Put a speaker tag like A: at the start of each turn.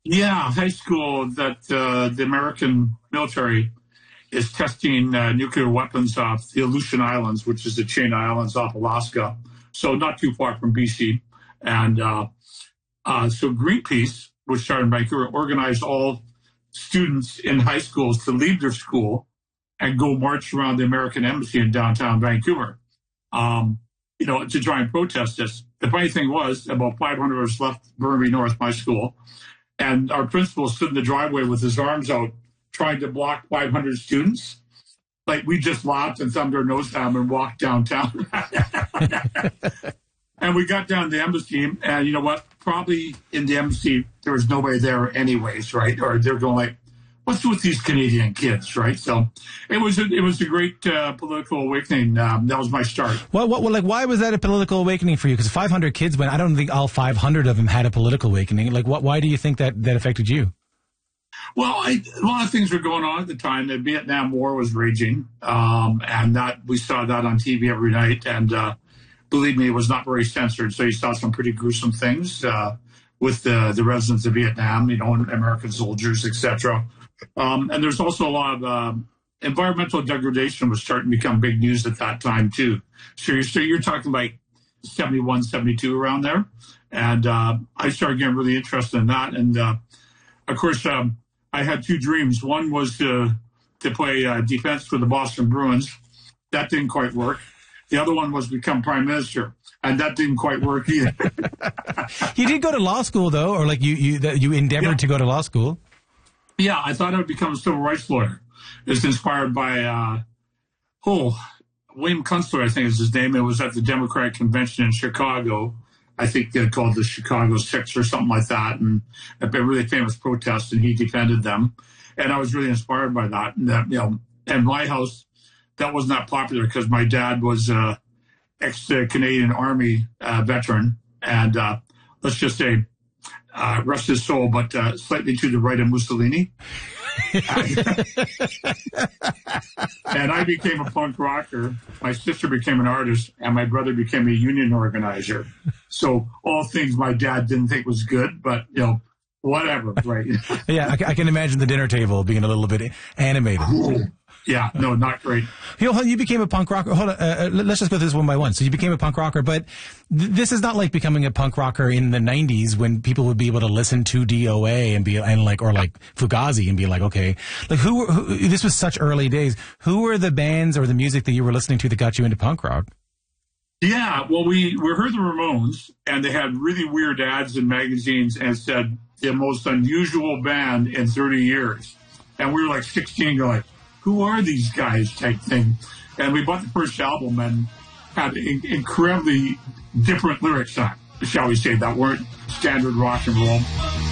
A: Yeah, high school that the American military is testing nuclear weapons off the Aleutian Islands, which is the chain of islands off Alaska, so not too far from BC. And so Greenpeace, which started in Vancouver, organized all students in high schools to leave their school and go march around the American embassy in downtown Vancouver, to try and protest this. The funny thing was, about 500 of us left Burnaby North, my school, and our principal stood in the driveway with his arms out trying to block 500 students. Like, we just laughed and thumbed our nose down and walked downtown. And we got down to the embassy, and you know what? Probably in the embassy, there was nobody there anyways, right? Or they're going like, what's with these Canadian kids, right? So it was a great political awakening. That was my start.
B: Well, why was that a political awakening for you? Because 500 kids went. I don't think all 500 of them had a political awakening. Like, why do you think that affected you?
A: Well, a lot of things were going on at the time. The Vietnam War was raging, and that we saw that on TV every night. And believe me, it was not very censored. So you saw some pretty gruesome things with the residents of Vietnam, American soldiers, etc. And there's also a lot of environmental degradation was starting to become big news at that time, too. So you're talking like 71, 72 around there. And I started getting really interested in that. And, of course, I had two dreams. One was to play defense for the Boston Bruins. That didn't quite work. The other one was to become prime minister. And that didn't quite work either.
B: You did go to law school, though, or like you endeavored to go to law school?
A: Yeah, I thought I would become a civil rights lawyer. It was inspired by, William Kunstler, I think is his name. It was at the Democratic Convention in Chicago. I think they called the Chicago Six or something like that, and a really famous protest, and he defended them. And I was really inspired by that. And, in my house, that was not popular because my dad was ex-Canadian Army veteran, and let's just say, rest his soul, but slightly to the right of Mussolini. And I became a punk rocker. My sister became an artist, and my brother became a union organizer. So all things my dad didn't think was good, but whatever, right?
B: Yeah, I can imagine the dinner table being a little bit animated.
A: Yeah, no, not great.
B: You became a punk rocker. Hold on, let's just go through this one by one. So you became a punk rocker, but this is not like becoming a punk rocker in the 90s when people would be able to listen to DOA or like Fugazi and be like, okay, like who this was such early days. Who were the bands or the music that you were listening to that got you into punk rock?
A: Yeah, well, we heard the Ramones, and they had really weird ads in magazines and said the most unusual band in 30 years. And we were like 16 going, who are these guys type thing? And we bought the first album and had incredibly different lyrics on it, shall we say, that weren't standard rock and roll.